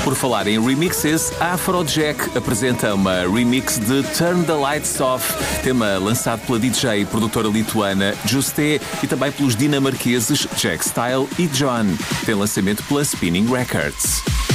Por falar em remixes, a Afrojack apresenta uma remix de Turn the Lights Off, tema lançado pela DJ e produtora lituana Juste e também pelos dinamarqueses Jack Style e John. Tem lançamento pela Spinning Records.